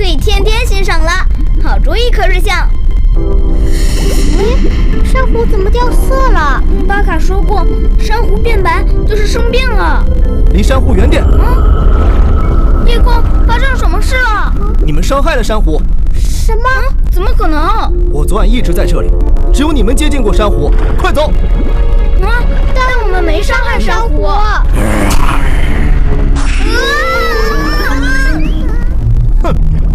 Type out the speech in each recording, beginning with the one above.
以天天欣赏了。好主意，柯瑞相。 珊瑚怎么掉色了？ 巴卡说过，珊瑚变白就是生病了。 离珊瑚远点！ 夜空，发生什么事了？ 你们伤害了珊瑚。 什么？ 怎么可能？ 我昨晚一直在这里，只有你们接近过珊瑚。快走！ 但我们没伤害珊瑚。 哼！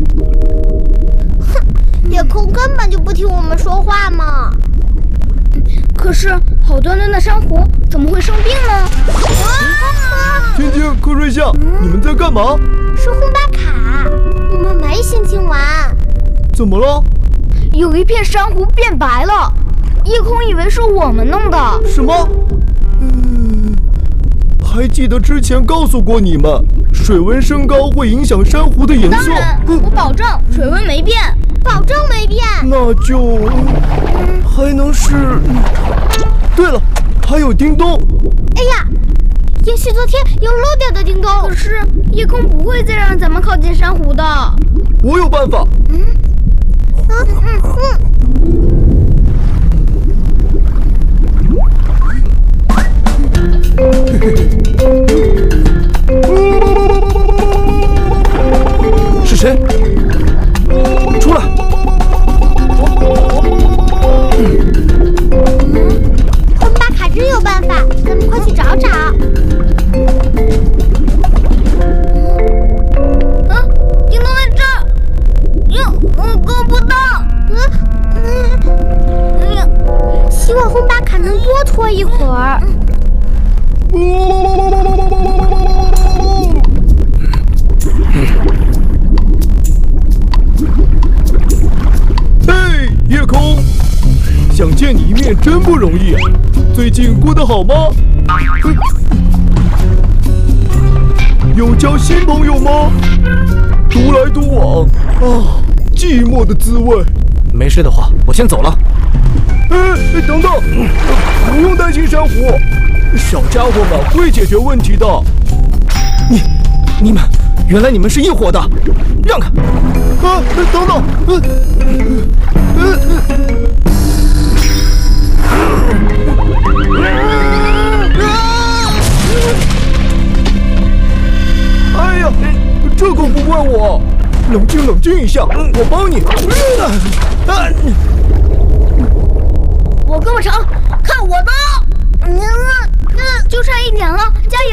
夜空根本就不听我们说话嘛。 可是好端端的珊瑚怎么会生病呢？ 天天、柯瑞相，你们在干嘛？ 是轰巴卡，我们没心情玩。 怎么了？ 有一片珊瑚变白了，夜空以为是我们弄的。 什么？还记得之前告诉过你们，水温升高会影响珊瑚的颜色。 当然，我保证水温没变， 保证没变。 那就还能是……对了，还有叮咚。 哎呀，也许昨天有漏掉的叮咚。 可是夜空不会再让咱们靠近珊瑚的。 我有办法。是谁？出来！ 轰巴卡真有办法，咱们快去找找。 叮咚在这儿。我够不到。 希望轰巴卡能多拖一会儿。 嘿，夜空，想见你一面真不容易。最近过得好吗？有交新朋友吗？独来独往啊，寂寞的滋味。没事的话，我先走了。等等，不用担心珊瑚，小家伙们会解决问题的。你们，原来你们是一伙的，让开！等等，哎呀，这可不怪我，冷静一下，我帮你。 我跟不成，看我的！就差一点了，加油！